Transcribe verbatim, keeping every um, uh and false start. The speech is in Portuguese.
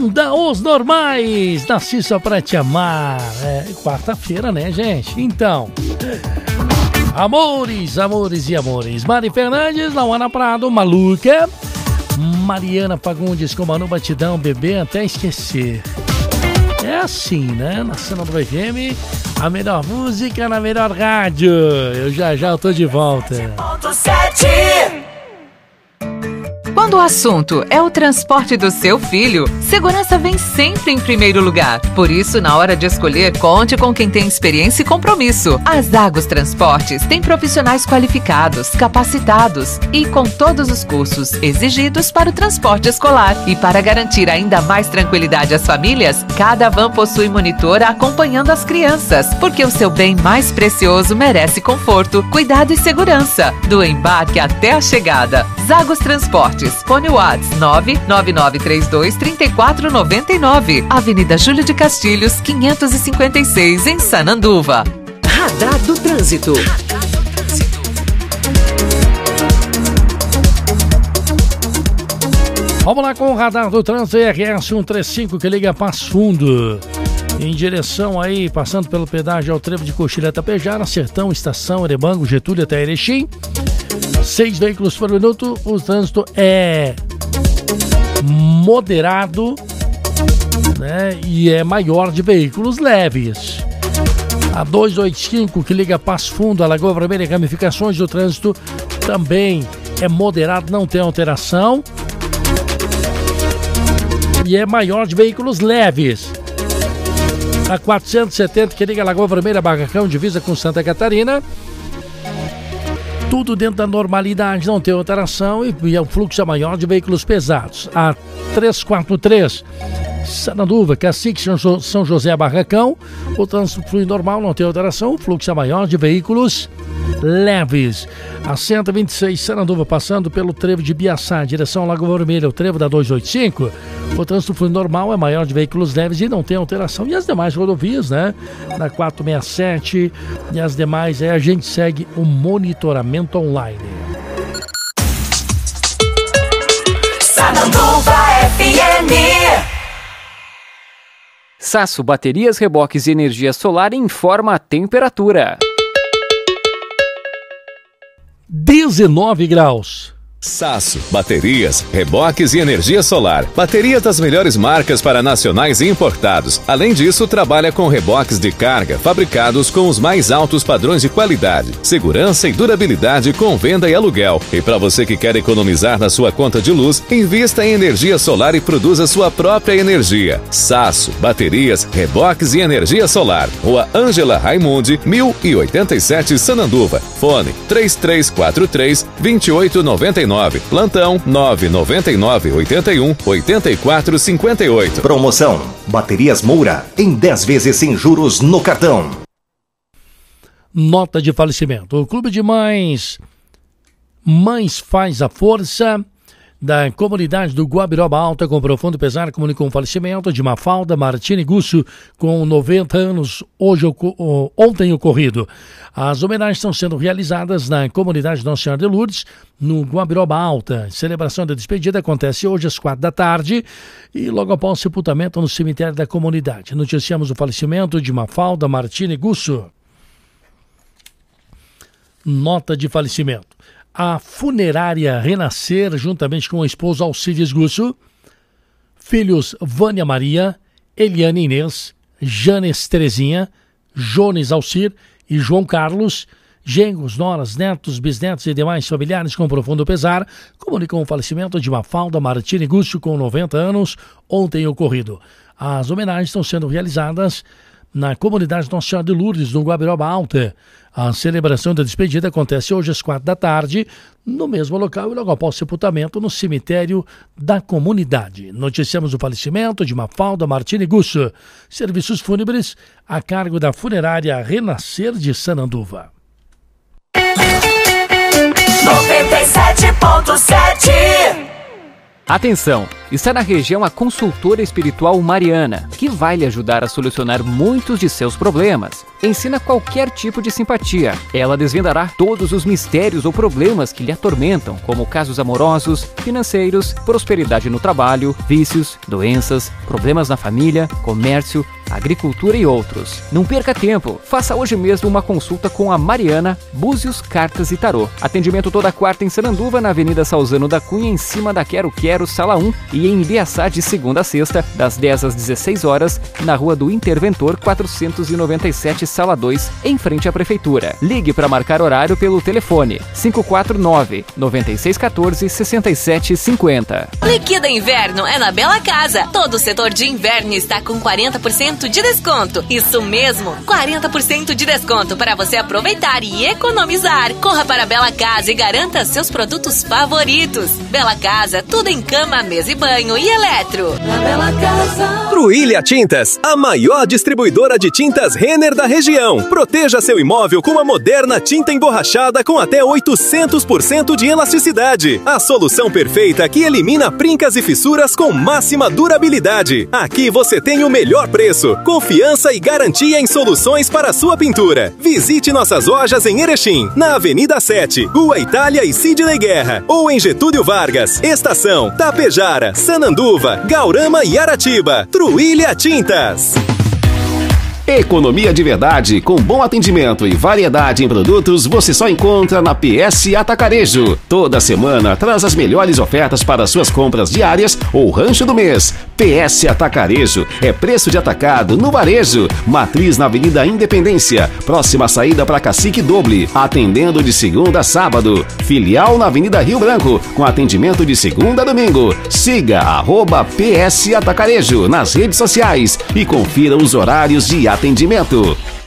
Banda Os Normais, nasci só pra te amar. É quarta-feira, né, gente? Então, amores, amores e amores. Mari Fernandes, Lauana Prado, Maluca. Mariana Fagundes com Manu Batidão, Bebê até esquecer. É assim, né? Na Cena do F M, a melhor música na melhor rádio. Eu já já eu tô de volta. Quando o assunto é o transporte do seu filho, segurança vem sempre em primeiro lugar. Por isso, na hora de escolher, conte com quem tem experiência e compromisso. A Zagos Transportes tem profissionais qualificados, capacitados e com todos os cursos exigidos para o transporte escolar. E para garantir ainda mais tranquilidade às famílias, cada van possui monitor acompanhando as crianças, porque o seu bem mais precioso merece conforto, cuidado e segurança, do embarque até a chegada. Zagos Transportes. Fone Whats nove nove nove três dois três quatro nove nove. Avenida Júlio de Castilhos, quinhentos e cinquenta e seis, em Sananduva. Radar do Trânsito. Vamos lá com o Radar do Trânsito R S cento e trinta e cinco que liga Passo Fundo. Em direção aí, passando pelo pedágio ao trevo de Coxilha Tapejara, Sertão, Estação, Erebango, Getúlio até Erechim. Seis veículos por minuto, o trânsito é moderado, né, e é maior de veículos leves. A duzentos e oitenta e cinco, que liga Passo Fundo, a Lagoa Vermelha e ramificações do trânsito, também é moderado, não tem alteração. E é maior de veículos leves. A quatrocentos e setenta, que liga a Lagoa Vermelha, Barracão, divisa com Santa Catarina. Tudo dentro da normalidade, não tem alteração e, e o fluxo é maior de veículos pesados. A trezentos e quarenta e três, Sananduva, Cacique, São José, Barracão. O trânsito flui normal, não tem alteração, o fluxo é maior de veículos leves. A cento e vinte e seis, Sananduva, passando pelo trevo de Biaçá, direção ao Lago Vermelho, o trevo da duzentos e oitenta e cinco. O trânsito flui normal, é maior de veículos leves e não tem alteração. E as demais rodovias, né? Na quatrocentos e sessenta e sete e as demais, aí a gente segue o monitoramento online. Sananduva F M. Sasso Baterias, Reboques e Energia Solar informa a temperatura. dezenove graus. Sasso, baterias, reboques e energia solar. Baterias das melhores marcas para nacionais e importados. Além disso, trabalha com reboques de carga fabricados com os mais altos padrões de qualidade, segurança e durabilidade com venda e aluguel. E para você que quer economizar na sua conta de luz, invista em energia solar e produza sua própria energia. Sasso, baterias, reboques e energia solar. Rua Ângela Raimundi, mil e oitenta e sete, Sananduva. Fone três três quatro três, dois oito nove nove. Plantão nove nove nove, oito um, oito quatro cinco oito. Promoção: Baterias Moura em dez vezes sem juros no cartão. Nota de falecimento. O Clube de Mães Mães Faz a Força da comunidade do Guabiroba Alta, com profundo pesar, comunicou o falecimento de Mafalda Martini Gusso, com noventa anos, hoje, ontem ocorrido. As homenagens estão sendo realizadas na comunidade Nossa Senhora de Lourdes, no Guabiroba Alta. Celebração da despedida acontece hoje às quatro da tarde e logo após o sepultamento no cemitério da comunidade. Noticiamos o falecimento de Mafalda Martini Gusso. Nota de falecimento. A funerária Renascer, juntamente com a esposa Alcides Gusso, filhos Vânia Maria, Eliane Inês, Janes Terezinha, Jones Alcir e João Carlos, genros, noras, netos, bisnetos e demais familiares com profundo pesar, comunicam o falecimento de Mafalda Martini Gusso, com noventa anos, ontem ocorrido. As homenagens estão sendo realizadas na comunidade Nossa Senhora de Lourdes, no Guabiroba Alta. A celebração da despedida acontece hoje às quatro da tarde, no mesmo local e logo após o sepultamento no cemitério da comunidade. Noticiamos o falecimento de Mafalda Martini Gusso. Serviços fúnebres a cargo da funerária Renascer de Sananduva. noventa e sete ponto sete. Atenção! Está na região a consultora espiritual Mariana, que vai lhe ajudar a solucionar muitos de seus problemas. Ensina qualquer tipo de simpatia. Ela desvendará todos os mistérios ou problemas que lhe atormentam, como casos amorosos, financeiros, prosperidade no trabalho, vícios, doenças, problemas na família, comércio, agricultura e outros. Não perca tempo. Faça hoje mesmo uma consulta com a Mariana, Búzios, Cartas e Tarô. Atendimento toda quarta em Sananduva, na Avenida Salzano da Cunha, em cima da Quero Quero, Sala um, e em Ibiaçá de segunda a sexta, das dez às dezesseis horas, na Rua do Interventor quatrocentos e noventa e sete, Sala dois, em frente à Prefeitura. Ligue para marcar horário pelo telefone cinco quatro nove, nove seis um quatro, seis sete cinco zero. Liquida Inverno é na Bela Casa. Todo o setor de inverno está com quarenta por cento de desconto. Isso mesmo, quarenta por cento de desconto para você aproveitar e economizar. Corra para a Bela Casa e garanta seus produtos favoritos. Bela Casa, tudo em cama, mesa e banho e eletro. Na Bela Casa. Truília Tintas, a maior distribuidora de tintas Renner da região. Proteja seu imóvel com a moderna tinta emborrachada com até oitocentos por cento de elasticidade. A solução perfeita que elimina brincas e fissuras com máxima durabilidade. Aqui você tem o melhor preço, confiança e garantia em soluções para sua pintura. Visite nossas lojas em Erechim, na Avenida sete, Rua Itália e Sidney Guerra, ou em Getúlio Vargas, Estação, Tapejara, Sananduva, Gaurama e Aratiba. Truília Tintas. Economia de verdade, com bom atendimento e variedade em produtos, você só encontra na P S Atacarejo. Toda semana traz as melhores ofertas para suas compras diárias ou rancho do mês. P S Atacarejo é preço de atacado no varejo. Matriz na Avenida Independência, próxima saída para Cacique Doble, atendendo de segunda a sábado. Filial na Avenida Rio Branco, com atendimento de segunda a domingo. Siga arroba P S Atacarejo nas redes sociais e confira os horários de atendimento.